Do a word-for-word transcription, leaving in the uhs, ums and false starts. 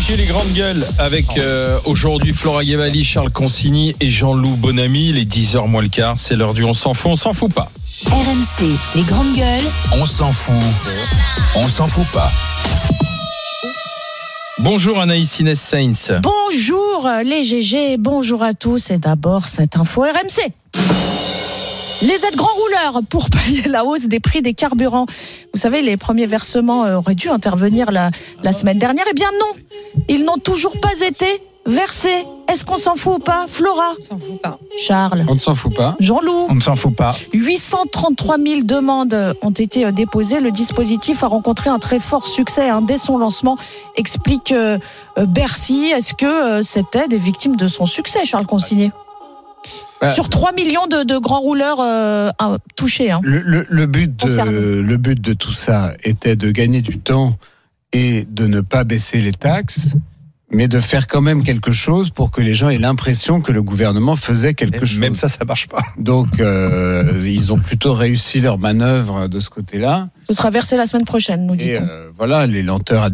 G, les grandes gueules, avec euh, aujourd'hui Flora Guevali, Charles Consigny et Jean-Loup Bonamy. Les dix heures moins le quart, c'est l'heure du on s'en fout, on s'en fout pas. R M C, les grandes gueules. On s'en fout, on s'en fout pas. Bonjour Anaïs Inès Sainz. Bonjour les G G, bonjour à tous. Et d'abord cette info R M C. Les aides grands rouleurs pour pallier la hausse des prix des carburants. Vous savez, les premiers versements auraient dû intervenir la, la semaine dernière. Eh bien non, ils n'ont toujours pas été versés. Est-ce qu'on s'en fout ou pas, Flora? On s'en fout pas. Charles? On ne s'en fout pas. Jean-Loup? On ne s'en fout pas. huit cent trente-trois mille demandes ont été déposées. Le dispositif a rencontré un très fort succès hein, dès son lancement, explique euh, Bercy. Est-ce que euh, cette aide est victime de son succès, Charles Consigny? Bah, Sur trois millions de, de grands rouleurs euh, touchés. Hein. Le, le, le, but de, le but de tout ça était de gagner du temps et de ne pas baisser les taxes, mais de faire quand même quelque chose pour que les gens aient l'impression que le gouvernement faisait quelque et chose. Même ça, ça marche pas. Donc, euh, ils ont plutôt réussi leur manœuvre de ce côté-là. Ce sera versé la semaine prochaine, nous dit-on. Et euh, voilà, les lenteurs